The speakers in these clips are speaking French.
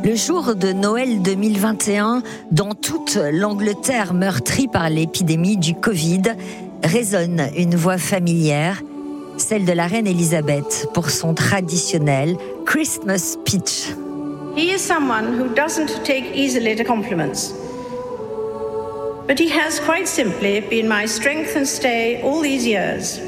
Le jour de Noël 2021, dans toute l'Angleterre meurtrie par l'épidémie du Covid, résonne une voix familière, celle de la reine Elisabeth pour son traditionnel Christmas speech. He is someone who doesn't take easily to compliments. But he has quite simply been my strength and stay all these years.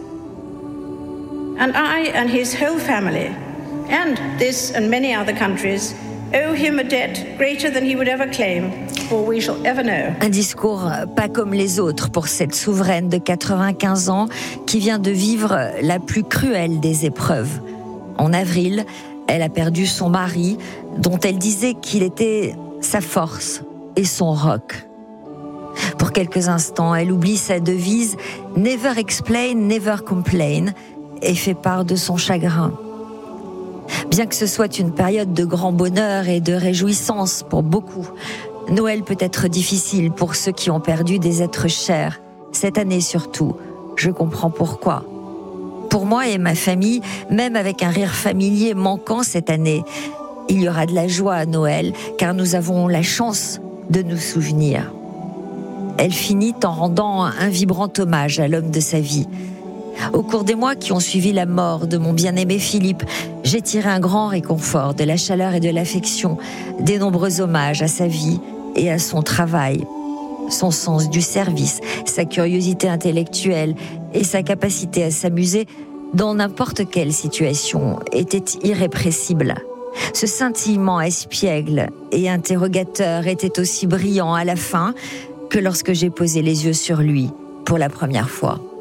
And I and his whole family, and this and many other countries, owe him a debt greater than he would ever claim, or we shall ever know. Un discours pas comme les autres pour cette souveraine de 95 ans qui vient de vivre la plus cruelle des épreuves. En avril, elle a perdu son mari, dont elle disait qu'il était sa force et son roc. Pour quelques instants, elle oublie sa devise « Never explain, never complain » et fait part de son chagrin. Bien que ce soit une période de grand bonheur et de réjouissance pour beaucoup, Noël peut être difficile pour ceux qui ont perdu des êtres chers. Cette année surtout, je comprends pourquoi. Pour moi et ma famille, même avec un rire familier manquant cette année, il y aura de la joie à Noël, car nous avons la chance de nous souvenir. Elle finit en rendant un vibrant hommage à l'homme de sa vie. Au cours des mois qui ont suivi la mort de mon bien-aimé Philippe, j'ai tiré un grand réconfort de la chaleur et de l'affection, des nombreux hommages à sa vie et à son travail. Son sens du service, sa curiosité intellectuelle et sa capacité à s'amuser dans n'importe quelle situation étaient irrépressibles. Ce scintillement espiègle et interrogateur était aussi brillant à la fin que lorsque j'ai posé les yeux sur lui pour la première fois.